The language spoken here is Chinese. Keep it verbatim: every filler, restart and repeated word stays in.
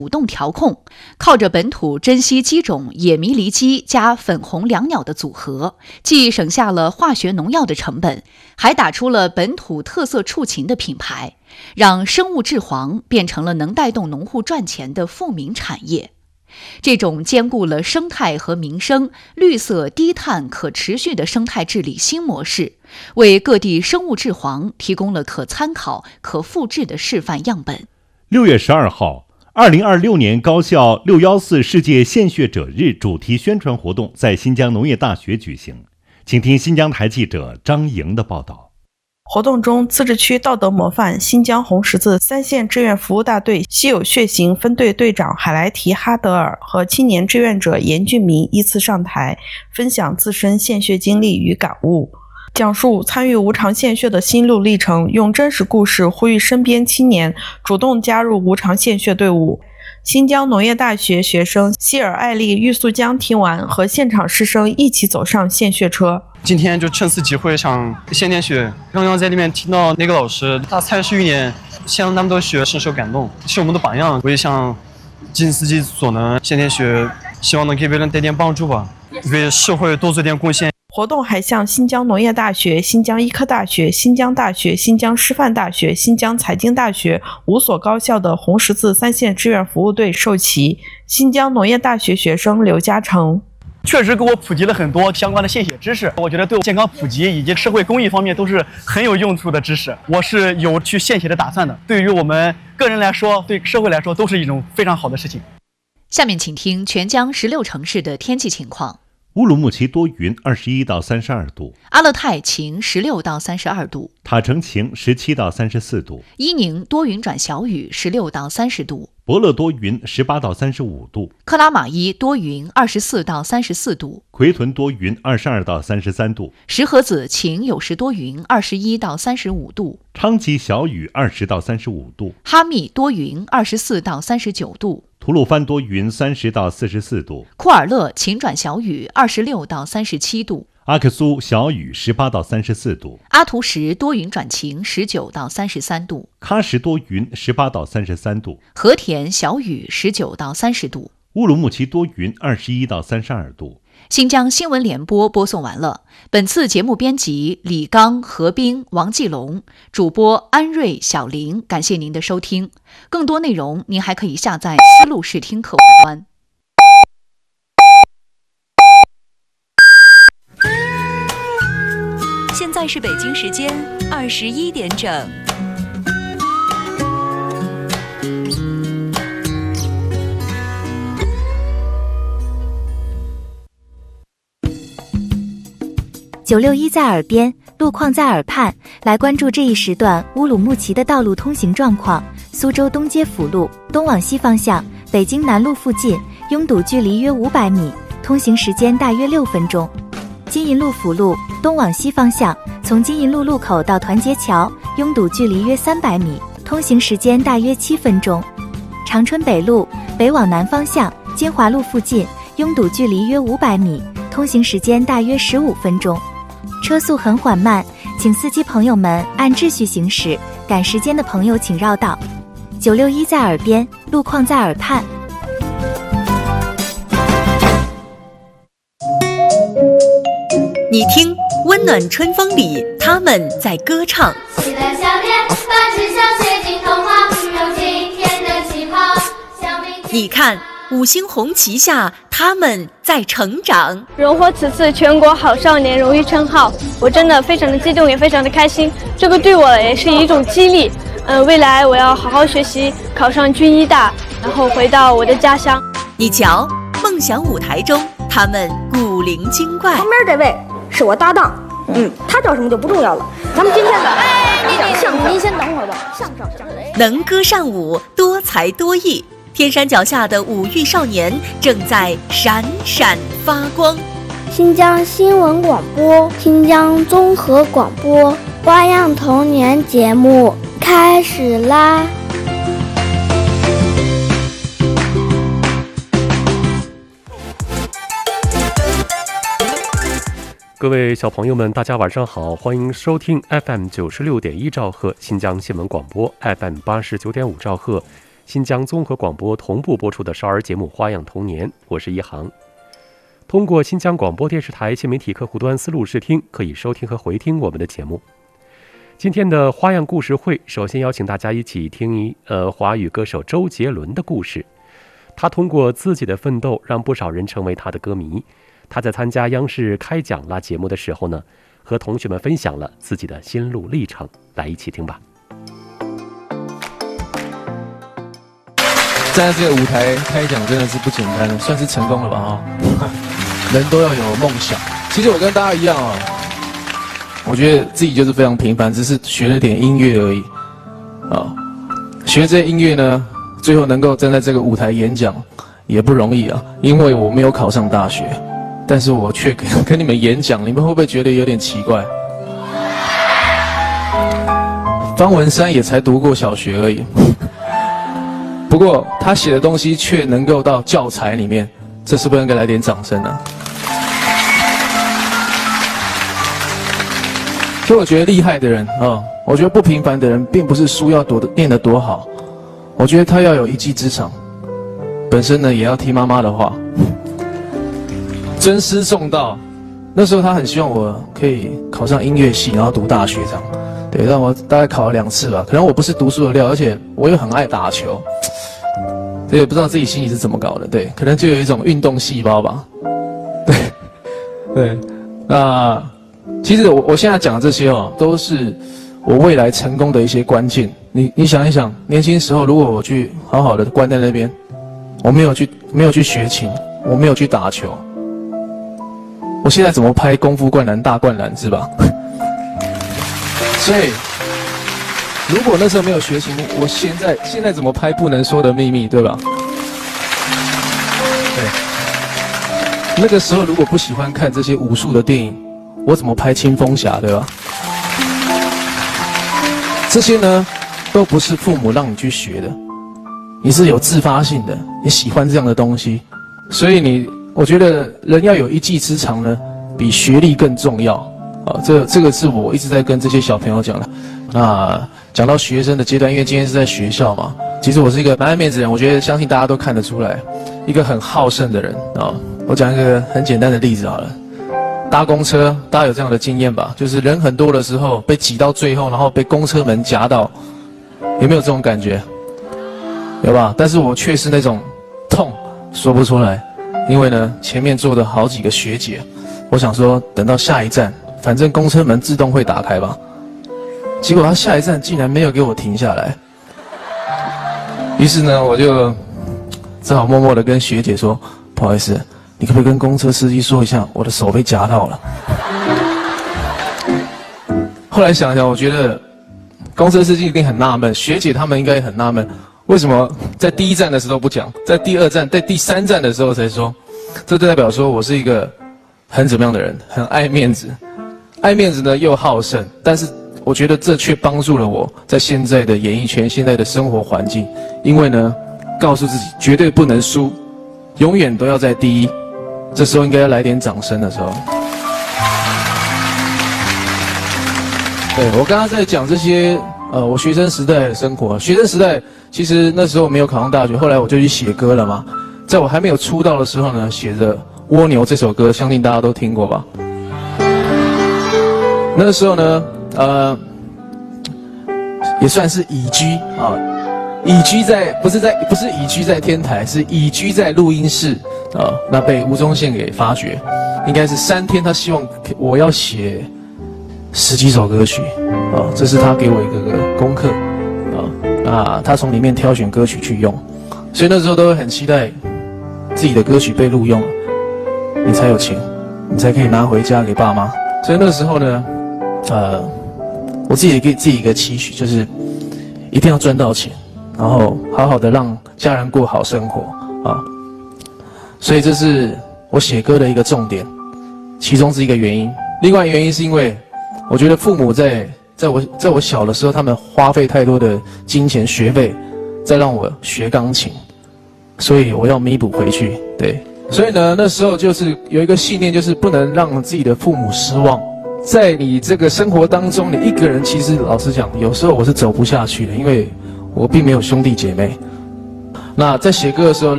主动调控，靠着本土珍稀鸡种野迷离鸡加粉红椋鸟的组合，既省下了化学农药的成本，还打出了本土特色畜禽的品牌，让生物质黄变成了能带动农户赚钱的富民产业。这种兼顾了生态和民生、绿色、低碳、可持续的生态治理新模式，为各地生物质黄提供了可参考、可复制的示范样本。 六月十二号，二零二六年高校六一四世界献血者日主题宣传活动在新疆农业大学举行，请听新疆台记者张莹的报道。 活动中，自治区道德模范新疆红十字三线志愿服务大队稀有血型分队队长海莱提哈德尔和青年志愿者严俊明依次上台，分享自身献血经历与感悟，讲述参与无偿献血的心路历程，用真实故事呼吁身边青年主动加入无偿献血队伍。新疆农业大学学生希尔艾丽玉素江听完，和现场师生一起走上献血车。 今天就趁此机会想献点血，刚刚在里面听到那个老师他参与一年，献了那么多血，深受感动，是我们的榜样。我也想尽自己所能献点血，希望能给别人带点帮助吧，为社会多做点贡献。 活动还向新疆农业大学、新疆医科大学、新疆大学、新疆师范大学、新疆财经大学五所高校的红十字三线志愿服务队授旗。新疆农业大学学生刘嘉诚确实给我普及了很多相关的献血知识，我觉得对健康普及以及社会公益方面都是很有用处的知识。我是有去献血的打算的，对于我们个人来说，对社会来说都是一种非常好的事情。 下面请听全疆十六城市的天气情况。 乌鲁木齐多云，二十一到三十二度； 阿勒泰晴，十六到三十二度； 塔城晴，十七到三十四度； 伊宁多云转小雨，十六到三十度； 博乐多云，十八到三十五度； 克拉玛依多云，二十四到三十四度； 奎屯多云，二十二到三十三度； 石河子晴有时多云，二十一到三十五度； 昌吉小雨，二十到三十五度； 哈密多云，二十四到三十九度； 吐鲁番多云，三十到四十四度； 库尔勒晴转小雨，二十六到三十七度； 阿克苏小雨，十八到三十四度； 阿图什多云转晴，十九到三十三度； 喀什多云，十八到三十三度； 和田小雨，十九到三十度； 乌鲁木齐多云，二十一到三十二度。 新疆新闻联播播送完了。本次节目编辑李刚、何冰、王继龙，主播安瑞、小林。感谢您的收听。更多内容您还可以下载思路视听客户端。 现在是北京时间二十一点整。 九六一在耳边，路况在耳畔，来关注这一时段乌鲁木齐的道路通行状况。苏州东街辅路东往西方向，北京南路附近拥堵距离约五百米，通行时间大约六分钟。金银路辅路东往西方向，从金银路路口到团结桥，拥堵距离约三百米，通行时间大约七分钟。长春北路北往南方向，金华路附近拥堵距离约五百米，通行时间大约十五分钟。车速很缓慢，请司机朋友们按秩序行驶，赶时间的朋友请绕道。九六一在耳边，路况在耳畔。 你听，温暖春风里，他们在歌唱。 喜乐笑脸，把志向写进童话，有今天的起跑，向明天。 你看，五星红旗下，他们在成长。 荣获此次全国好少年荣誉称号，我真的非常的激动，也非常的开心。这个对我也是一种激励。嗯、呃，未来我要好好学习，考上军医大，然后回到我的家乡。 你瞧，梦想舞台中，他们古灵精怪。 旁边这位是我搭档，嗯，他叫什么就不重要了。咱们今天的讲相声，您先等会儿吧。相声相声， 能歌善舞，多才多艺。天山脚下的五育少年正在闪闪发光。 新疆新闻广播，新疆综合广播，花样童年节目开始啦！ 各位小朋友们，大家晚上好，欢迎收听 F M 九十六点一兆赫新疆新闻广播 ，F M 八十九点五兆赫新疆综合广播同步播出的少儿节目《花样童年》，我是一航。通过新疆广播电视台新媒体客户端思路视听，可以收听和回听我们的节目。今天的花样故事会，首先邀请大家一起听一呃华语歌手周杰伦的故事。他通过自己的奋斗，让不少人成为他的歌迷。他在参加央视开讲啦节目的时候呢，和同学们分享了自己的心路历程，来一起听吧。 站在这个舞台开讲真的是不简单，算是成功了吧啊！人都要有梦想。其实我跟大家一样啊，我觉得自己就是非常平凡，只是学了点音乐而已啊。学这些音乐呢，最后能够站在这个舞台演讲也不容易啊，因为我没有考上大学，但是我却跟跟你们演讲，你们会不会觉得有点奇怪？方文山也才读过小学而已。不过他写的东西却能够到教材里面，这是不是应该来点掌声呢？所以我觉得厉害的人啊、哦，我觉得不平凡的人，并不是书要多念得多好，我觉得他要有一技之长，本身呢也要听妈妈的话，尊师重道。那时候他很希望我可以考上音乐系，然后读大学这样。对，让我大概考了两次吧。可能我不是读书的料，而且我又很爱打球，对，也不知道自己心里是怎么搞的。对，可能就有一种运动细胞吧。对，对，那其实我我现在讲的这些哦，都是我未来成功的一些关键。你你想一想，年轻时候如果我去好好的关在那边，我没有去没有去学琴，我没有去打球，我现在怎么拍功夫灌篮大灌篮是吧？所以，如果那时候没有学琴，我现在现在怎么拍《不能说的秘密》，对吧？对。那个时候如果不喜欢看这些武术的电影，我怎么拍《青蜂侠》，对吧？这些呢，都不是父母让你去学的，你是有自发性的，你喜欢这样的东西，所以你，我觉得人要有一技之长呢，比学历更重要。啊，这这个是我一直在跟这些小朋友讲的。那讲到学生的阶段，因为今天是在学校嘛，其实我是一个蛮爱面子的人，我觉得相信大家都看得出来，一个很好胜的人啊。我讲一个很简单的例子好了，搭公车，大家有这样的经验吧？就是人很多的时候被挤到最后，然后被公车门夹到，有没有这种感觉？有吧？但是我却是那种痛说不出来，因为呢前面坐的好几个学姐，我想说等到下一站。反正公车门自动会打开吧，结果他下一站竟然没有给我停下来。于是呢，我就只好默默地跟学姐说：“不好意思，你可不可以跟公车司机说一下，我的手被夹到了？”后来想想，我觉得公车司机一定很纳闷，学姐他们应该也很纳闷，为什么在第一站的时候不讲，在第二站、在第三站的时候才说？这就代表说我是一个很怎么样的人，很爱面子。爱面子呢又好胜，但是我觉得这却帮助了我在现在的演艺圈、现在的生活环境。因为呢，告诉自己绝对不能输，永远都要在第一。这时候应该要来点掌声的时候。对，我刚刚在讲这些，呃，我学生时代的生活。学生时代其实那时候没有考上大学，后来我就去写歌了嘛。在我还没有出道的时候呢，写着《蜗牛》这首歌，相信大家都听过吧。那个时候呢，呃，也算是移居啊，移居在不是在不是移居在天台，是移居在录音室啊。那被吴宗宪给发掘，应该是三天，他希望我要写十几首歌曲啊，这是他给我一个个功课啊。那他从里面挑选歌曲去用，所以那时候都会很期待自己的歌曲被录用，你才有钱，你才可以拿回家给爸妈。所以那个时候呢。呃，我自己也给自己一个期许，就是一定要赚到钱，然后好好的让家人过好生活啊。所以这是我写歌的一个重点，其中是一个原因。另外原因是因为我觉得父母在在我在我小的时候，他们花费太多的金钱学费，在让我学钢琴，所以我要弥补回去。对，所以呢，那时候就是有一个信念，就是不能让自己的父母失望。在你这个生活当中，你一个人其实老实讲，有时候我是走不下去的，因为我并没有兄弟姐妹， 那在写歌的时候，